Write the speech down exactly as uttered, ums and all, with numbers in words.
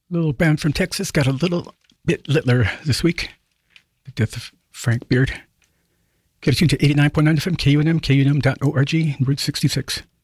Little band from Texas got a little bit littler this week. The death of Frank Beard. Get tuned to eighty-nine point nine F M, K U N M, K U N M dot org, and Route sixty-six.